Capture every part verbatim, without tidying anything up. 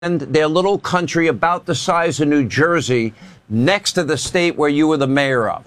their little country about the size of New Jersey next to the state where you were the mayor of.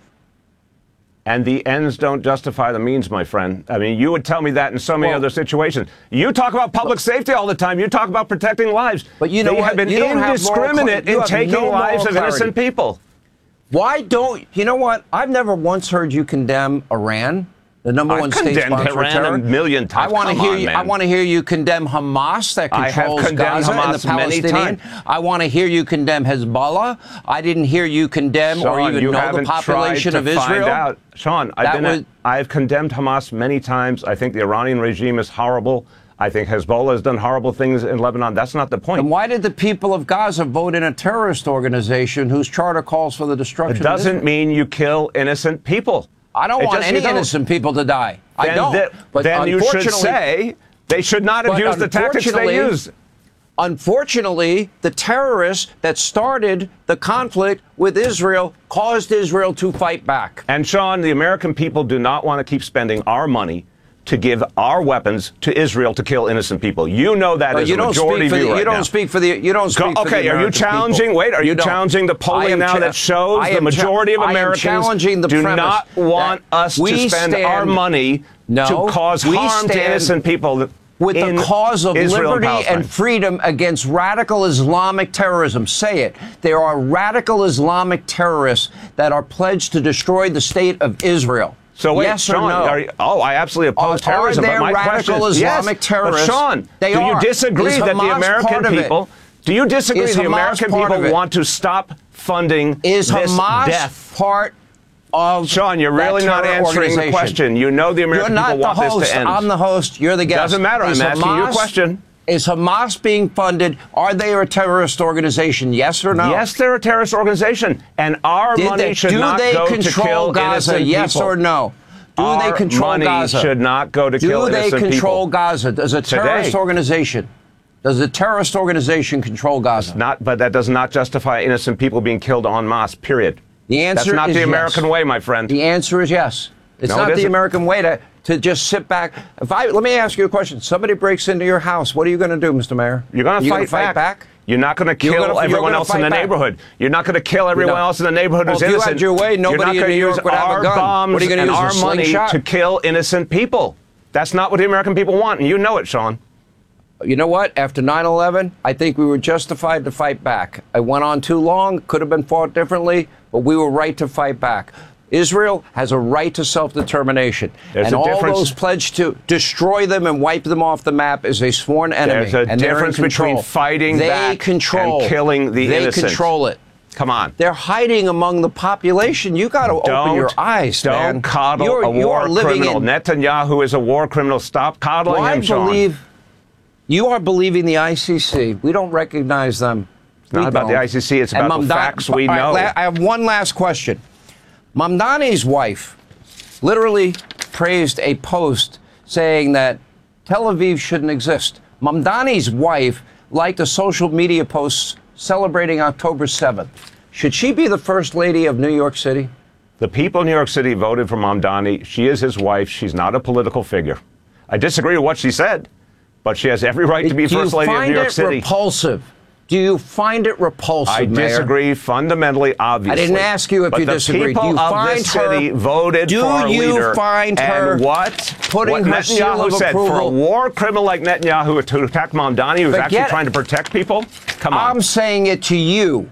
And the ends don't justify the means, my friend. I mean, you would tell me that in so many well, other situations. You talk about public safety all the time. You talk about protecting lives. But you know they what? have been you don't indiscriminate have in taking no lives of clarity. innocent people. Why don't you know what? I've never once heard you condemn Iran, the number I've one state sponsor of Iran terror. a million times. I want to Come hear on, you. man. I want to hear you condemn Hamas that I have controls condemned Gaza Hamas and the many Palestinian. times. I want to hear you condemn Hezbollah. I didn't hear you condemn Sean, or even you know the population tried of to Israel. Find out. Sean, I've, That been was, a, I've condemned Hamas many times. I think the Iranian regime is horrible. I think Hezbollah has done horrible things in Lebanon. That's not the point. And why did the people of Gaza vote in a terrorist organization whose charter calls for the destruction It doesn't of Israel? mean you kill innocent people. I don't it want just, any don't. innocent people to die. Then I don't. Th but then you should unfortunately, say they should not have used the tactics they used. Unfortunately, the terrorists that started the conflict with Israel caused Israel to fight back. And Sean, the American people do not want to keep spending our money to give our weapons to Israel to kill innocent people. You know that no, as you a don't majority speak for view the, right You don't now. speak for the. You don't speak Go, for the okay, are you American challenging? people. Wait, are you, you challenging the polling now that shows the majority of Americans challenging the do not premise want us to spend stand, our money no, to cause harm to innocent people? With the cause of Israel liberty and, and freedom against radical Islamic terrorism. Say it. There are radical Islamic terrorists that are pledged to destroy the state of Israel. So wait, yes Sean, or no? Are you, oh, I absolutely oppose are, terrorism. Are there but my radical question is, Islamic yes, terrorists? But Sean, they do are. you disagree is that Hamas the American people? Do you disagree is that the Hamas American people want to stop funding is this Hamas death? Part of Sean, you're really not answering the question. You know the American you're people not want the host. this to end. I'm the host. You're the guest. Doesn't matter. Is I'm asking Hamas, you a question. Is Hamas being funded? Are they a terrorist organization? Yes or no? Yes, they're a terrorist organization, and our Did money they, should do not they go control to kill Gaza? innocent Yes people. or no? Do our they control money Gaza? should not go to do kill they innocent control people. Gaza? Does a terrorist Today. organization? Does a terrorist organization control Gaza? Not, but that does not justify innocent people being killed en masse. Period. The answer That's not is the yes. American way, my friend. The answer is yes. It's no, not it the isn't. American way to, to just sit back. If I let me ask you a question. Somebody breaks into your house. What are you going to do, Mister Mayor? You're going to fight, fight back? back? You're not going to kill gonna, everyone else in the back. neighborhood. You're not going to kill everyone you know, else in the neighborhood well, who's if innocent. You had your way, nobody You're not in New York use would have our a gun. bombs What are you going and to use? our A money slingshot? to kill innocent people. That's not what the American people want, and you know it, Sean. You know what? After nine eleven, I think we were justified to fight back. It went on too long, could have been fought differently, but we were right to fight back. Israel has a right to self-determination. There's and a all difference. those pledged to destroy them and wipe them off the map is a sworn enemy. There's a and difference they're in between control. fighting they back control, and killing the they innocent. They control it. Come on. They're hiding among the population. You got to open your eyes, don't man. Don't coddle you're, a war criminal. In, Netanyahu is a war criminal. Stop coddling well, him, I Sean. believe you are believing the I C C. We don't recognize them. It's not we about don't. the I C C. It's about and the Mamdani, facts we right, know. la- I have one last question. Mamdani's wife literally praised a post saying that Tel Aviv shouldn't exist. Mamdani's wife liked a social media post celebrating October seventh. Should she be the first lady of New York City? The people in New York City voted for Mamdani. She is his wife. She's not a political figure. I disagree with what she said, but she has every right to be Do first lady of New York City. Do you find it repulsive? Do you find it repulsive, I Mayor? disagree fundamentally, obviously. I didn't ask you if but you the disagree. people Do you of find this city her, voted do for our you leader. find her and what? putting what her seal Netanyahu of said approval? for a war criminal like Netanyahu to attack Mamdani, who's Forget actually it. trying to protect people? Come on. I'm saying it to you.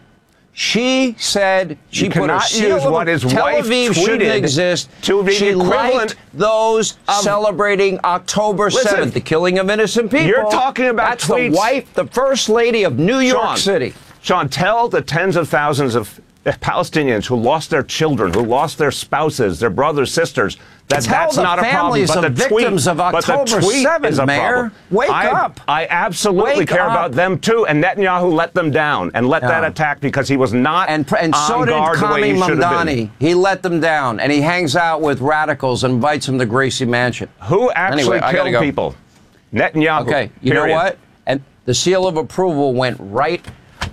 She said she You put her cannot seal use of what his Tel wife Aviv shouldn't tweeted exist. to be she the equivalent liked those of- celebrating October Listen, seventh, the killing of innocent people. you're talking about That's tweets. the wife, the first lady of New York Sean, City. Sean, tell the tens of thousands of Palestinians who lost their children, who lost their spouses, their brothers, sisters, that Tell that's the not a problem. families But of the victims tweet, of but the October tweet seventh, is a Mayor. problem. Wake I, up. I absolutely Wake care up. about them too. And Netanyahu let them down and let Yeah. that attack because he was not And, and on so did guard the way Kami he should have been. Mamdani. He let them down, and he hangs out with radicals and invites them to Gracie Mansion. Who actually Anyway, I gotta killed go. people? Netanyahu. Okay, you period. know what? And the seal of approval went right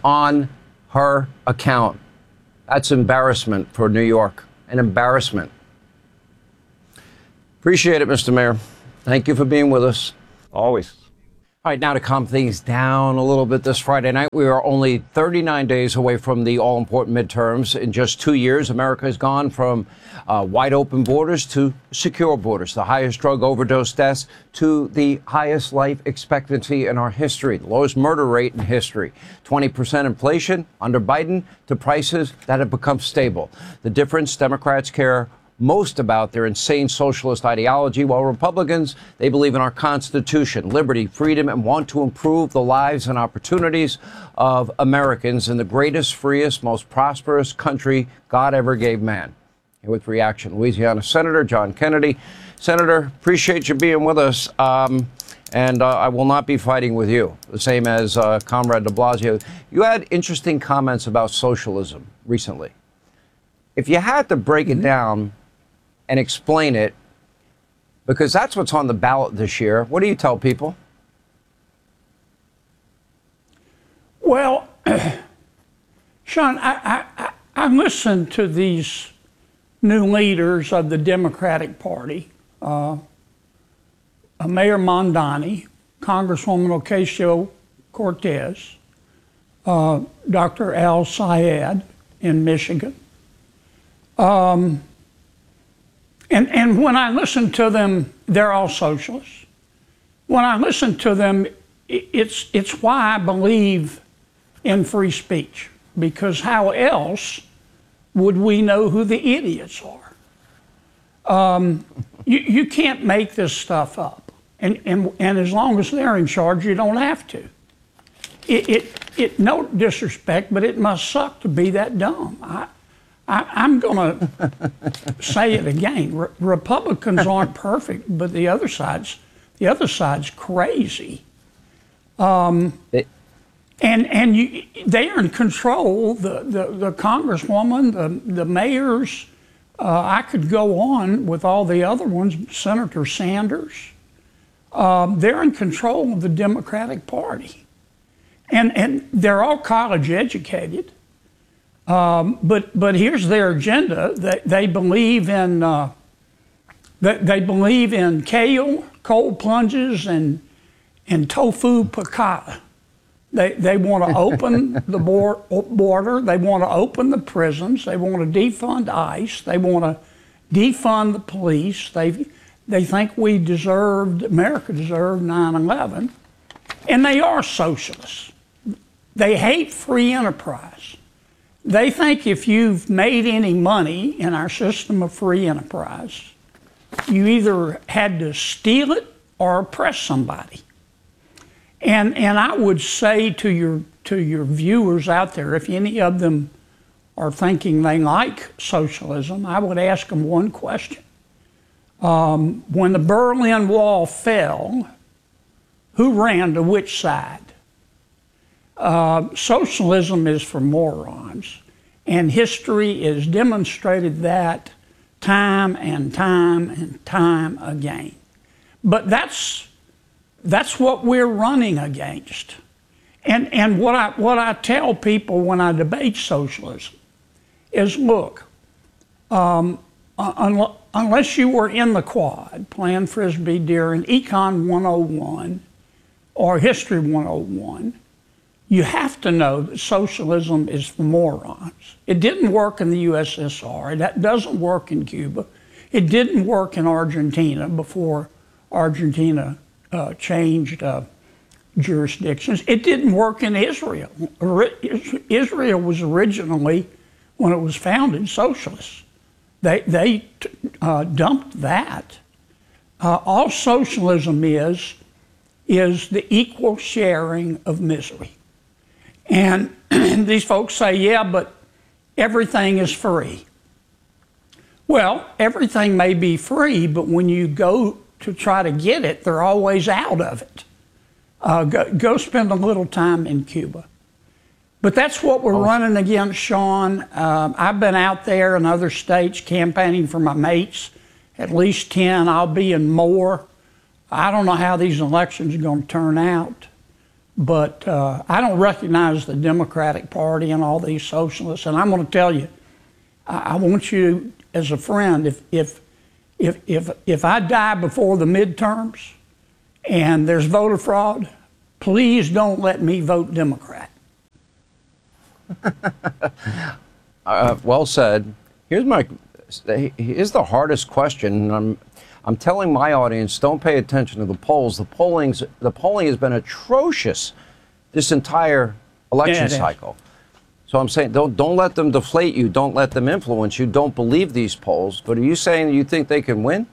on her account. That's embarrassment for New York. An embarrassment. Appreciate it, Mister Mayor. Thank you for being with us. Always. All right, now to calm things down a little bit this Friday night, we are only thirty-nine days away from the all-important midterms. In just two years, America has gone from uh, wide-open borders to secure borders, the highest drug overdose deaths to the highest life expectancy in our history, the lowest murder rate in history, twenty percent inflation under Biden to prices that have become stable. The difference, Democrats care most about their insane socialist ideology, while Republicans, they believe in our Constitution, liberty, freedom, and want to improve the lives and opportunities of Americans in the greatest, freest, most prosperous country God ever gave man. Here with reaction, Louisiana Senator John Kennedy. Senator, appreciate you being with us, um, and uh, I will not be fighting with you, the same as uh, Comrade de Blasio. You had interesting comments about socialism recently. If you had to break it down and explain it, because that's what's on the ballot this year, what do you tell people? Well, Sean, I, I, I listened to these new leaders of the Democratic Party, uh, Mayor Mamdani, Congresswoman Ocasio-Cortez, uh, Doctor Al Sayed in Michigan. Um, And, and when I listen to them, they're all socialists. When I listen to them, it's, it's why I believe in free speech, because how else would we know who the idiots are? Um, you, you can't make this stuff up. And, and, and as long as they're in charge, you don't have to. It, it, it no disrespect, but it must suck to be that dumb. I, I, I'm going to say it again. Re- Republicans aren't perfect, but the other side's the other side's crazy. Um, it, and and you, they are in control. The the, the congresswoman, the the mayors. Uh, I could go on with all the other ones. Senator Sanders. Um, they're in control of the Democratic Party, and and they're all college educated. Um, but but here's their agenda. They they believe in uh, they, they believe in kale, cold plunges, and and tofu piccata. They they want to open the bor- border. They want to open the prisons. They want to defund ICE. They want to defund the police. They they think we deserved America deserved nine eleven, and they are socialists. They hate free enterprise. They think if you've made any money in our system of free enterprise, you either had to steal it or oppress somebody. And and I would say to your to your viewers out there, if any of them are thinking they like socialism, I would ask them one question. Um, when the Berlin Wall fell, who ran to which side? Uh, socialism is for morons, and history has demonstrated that time and time and time again. But that's that's what we're running against. And and what I what I tell people when I debate socialism is, look, um, un- unless you were in the Quad, playing Frisbee during Econ one oh one or History one oh one, you have to know that socialism is for morons. It didn't work in the U S S R. That doesn't work in Cuba. It didn't work in Argentina before Argentina uh, changed uh, jurisdictions. It didn't work in Israel. Israel was originally, when it was founded, socialist. They, they uh, dumped that. Uh, all socialism is, is the equal sharing of misery. And these folks say, yeah, but everything is free. Well, everything may be free, but when you go to try to get it, they're always out of it. Uh, go, go spend a little time in Cuba. But that's what we're oh. running against, Sean. Um, I've been out there in other states campaigning for my mates, at least ten. I'll be in more. I don't know how these elections are going to turn out. But uh, I don't recognize the Democratic Party and all these socialists. And I'm going to tell you, I, I want you, as a friend, if if if if if I die before the midterms and there's voter fraud, please don't let me vote Democrat. uh, well said. Here's my here's the hardest question. I'm I'm telling my audience, don't pay attention to the polls. The polling's the polling has been atrocious this entire election Yeah, cycle. So I'm saying, don't don't let them deflate you. Don't let them influence you. Don't believe these polls. But are you saying you think they can win?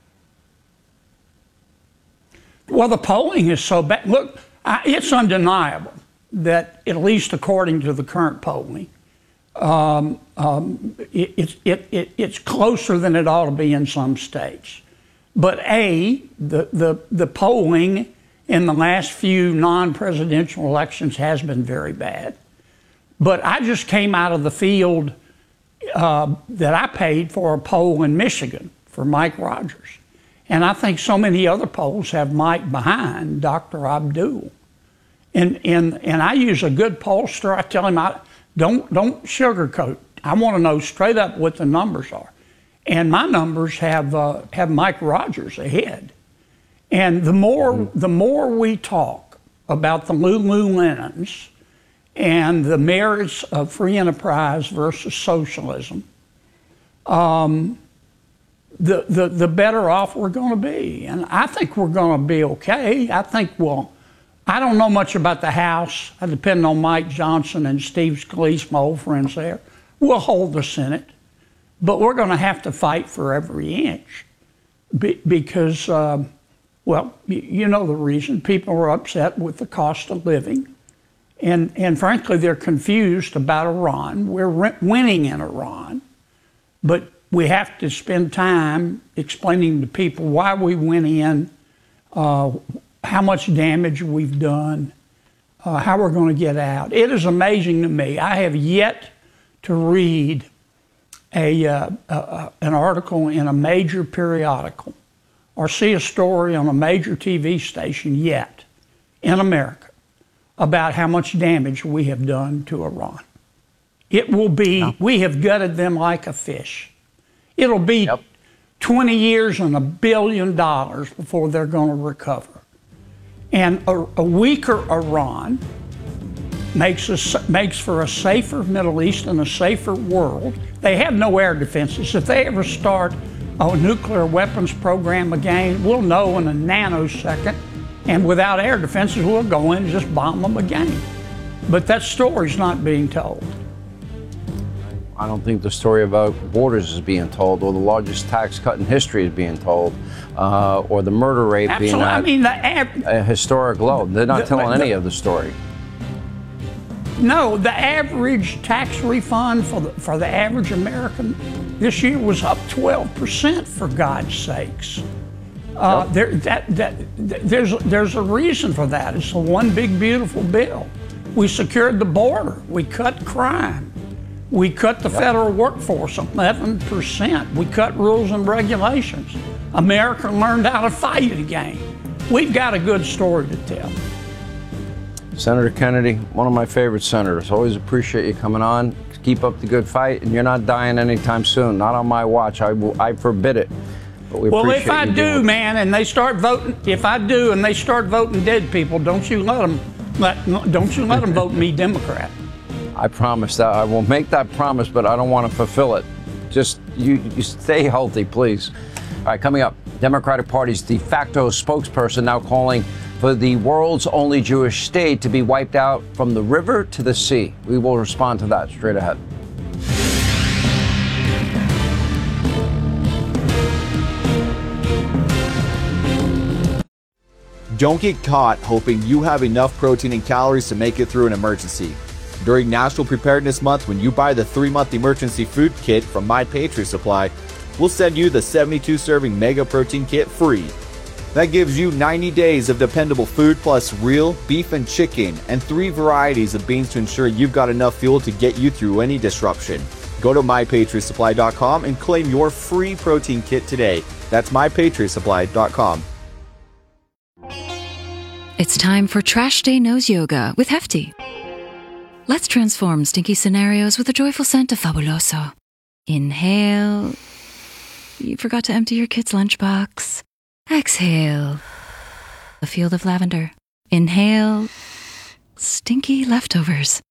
Well, the polling is so bad. Look, I, it's undeniable that, at least according to the current polling, um, um, it, it, it, it, it's closer than it ought to be in some states. But A, the, the, the polling in the last few non-presidential elections has been very bad. But I just came out of the field uh, that I paid for a poll in Michigan for Mike Rogers. And I think so many other polls have Mike behind Doctor Abdul. And, and, and I use a good pollster. I tell him, I, don't, don't sugarcoat. I want to know straight up what the numbers are. And my numbers have, uh, have Mike Rogers ahead. And the more, mm-hmm. the more we talk about the Lululemons and the merits of free enterprise versus socialism, um, the, the, the better off we're going to be. And I think we're going to be okay. I think we'll, I don't know much about the House. I depend on Mike Johnson and Steve Scalise, my old friends there. We'll hold the Senate, but we're going to have to fight for every inch be, because, uh, well, you, you know the reason. People are upset with the cost of living. And, and frankly, they're confused about Iran. We're re- winning in Iran, but we have to spend time explaining to people why we went in, uh, how much damage we've done, uh, how we're going to get out. It is amazing to me. I have yet to read a, uh, uh, an article in a major periodical or see a story on a major T V station yet in America about how much damage we have done to Iran. It will be, no. we have gutted them like a fish. It'll be yep. twenty years and a billion dollars before they're going to recover. And a, a weaker Iran makes, a, makes for a safer Middle East and a safer world. They have no air defenses. If they ever start a nuclear weapons program again, we'll know in a nanosecond. And without air defenses, we'll go in and just bomb them again. But that story's not being told. I don't think the story about borders is being told, or the largest tax cut in history is being told, uh, or the murder rate Absolutely. being at I mean, the av- a historic low. They're not the, telling the, any of the story. No, the average tax refund for the, for the average American this year was up twelve percent, for God's sakes. Uh, yep. there, that, that, there's, there's a reason for that. It's a one big, beautiful bill. We secured the border. We cut crime. We cut the yep. federal workforce eleven percent. We cut rules and regulations. America learned how to fight again. We've got a good story to tell. Senator Kennedy, one of my favorite senators. Always appreciate you coming on. Keep up the good fight, and you're not dying anytime soon. Not on my watch. I, will, I forbid it. But we well, if I you do, man, and they start voting, if I do, and they start voting dead people, don't you let them, let, don't you let them vote me Democrat. I promise that. I will make that promise, but I don't want to fulfill it. Just you, you stay healthy, please. All right, coming up, Democratic Party's de facto spokesperson now calling for the world's only Jewish state to be wiped out from the river to the sea. We will respond to that straight ahead. Don't get caught hoping you have enough protein and calories to make it through an emergency. During National Preparedness Month, when you buy the three-month emergency food kit from My Patriot Supply, we'll send you the seventy-two serving Mega Protein Kit free. That gives you ninety days of dependable food plus real beef and chicken and three varieties of beans to ensure you've got enough fuel to get you through any disruption. Go to my patriot supply dot com and claim your free protein kit today. That's my patriot supply dot com. It's time for Trash Day Nose Yoga with Hefty. Let's transform stinky scenarios with a joyful scent of Fabuloso. Inhale. You forgot to empty your kid's lunchbox. Exhale. A field of lavender. Inhale stinky leftovers.